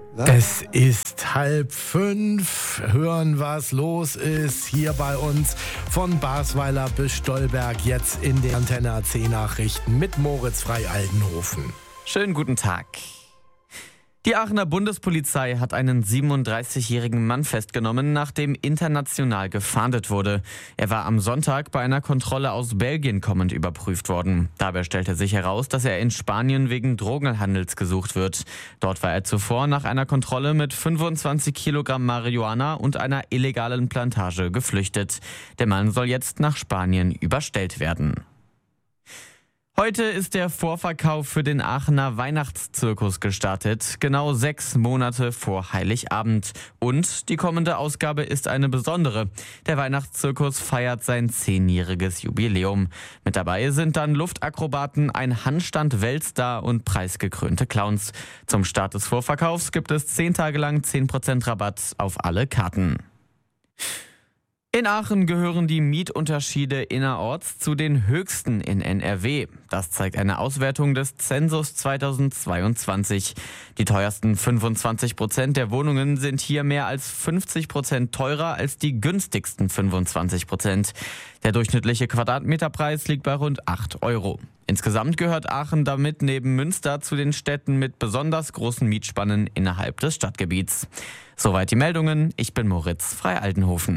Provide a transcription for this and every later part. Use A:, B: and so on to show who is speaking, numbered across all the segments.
A: Es ist 4:30. Hören, was los ist hier bei uns von Basweiler bis Stolberg. Jetzt in den Antenne AC Nachrichten mit Moritz Frei-Aldenhofen.
B: Schönen guten Tag. Die Aachener Bundespolizei hat einen 37-jährigen Mann festgenommen, nachdem international gefahndet wurde. Er war am Sonntag bei einer Kontrolle aus Belgien kommend überprüft worden. Dabei stellte sich heraus, dass er in Spanien wegen Drogenhandels gesucht wird. Dort war er zuvor nach einer Kontrolle mit 25 Kilogramm Marihuana und einer illegalen Plantage geflüchtet. Der Mann soll jetzt nach Spanien überstellt werden. Heute ist der Vorverkauf für den Aachener Weihnachtszirkus gestartet, genau 6 Monate vor Heiligabend. Und die kommende Ausgabe ist eine besondere. Der Weihnachtszirkus feiert sein 10-jähriges Jubiläum. Mit dabei sind dann Luftakrobaten, ein Handstand-Weltstar und preisgekrönte Clowns. Zum Start des Vorverkaufs gibt es 10 Tage lang 10% Rabatt auf alle Karten. In Aachen gehören die Mietunterschiede innerorts zu den höchsten in NRW. Das zeigt eine Auswertung des Zensus 2022. Die teuersten 25% der Wohnungen sind hier mehr als 50% teurer als die günstigsten 25%. Der durchschnittliche Quadratmeterpreis liegt bei rund 8 Euro. Insgesamt gehört Aachen damit neben Münster zu den Städten mit besonders großen Mietspannen innerhalb des Stadtgebiets. Soweit die Meldungen. Ich bin Moritz Frei-Aldenhofen.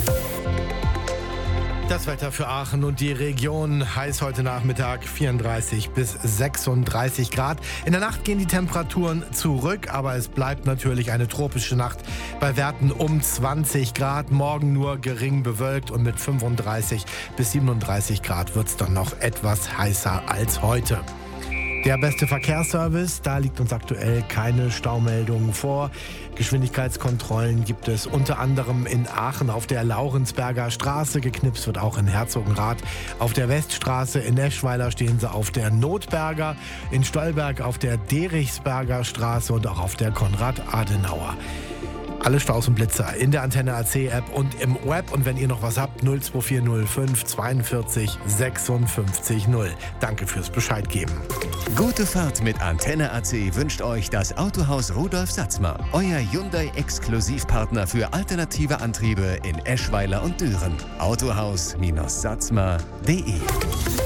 A: Das Wetter für Aachen und die Region. Heiß heute Nachmittag, 34 bis 36 Grad. In der Nacht gehen die Temperaturen zurück, aber es bleibt natürlich eine tropische Nacht bei Werten um 20 Grad. Morgen nur gering bewölkt und mit 35 bis 37 Grad wird es dann noch etwas heißer als heute. Der beste Verkehrsservice, da liegt uns aktuell keine Staumeldung vor. Geschwindigkeitskontrollen gibt es unter anderem in Aachen auf der Laurensberger Straße. Geknipst wird auch in Herzogenrath. Auf der Weststraße in Eschweiler stehen sie auf der Notberger. In Stolberg auf der Derichsberger Straße und auch auf der Konrad-Adenauer. Alle Staus und Blitzer in der Antenne AC App und im Web. Und wenn ihr noch was habt, 02405 42 56 0. Danke fürs Bescheid geben.
C: Gute Fahrt mit Antenne AC wünscht euch das Autohaus Rudolf Satzmer. Euer Hyundai-Exklusivpartner für alternative Antriebe in Eschweiler und Düren. Autohaus-satzmer.de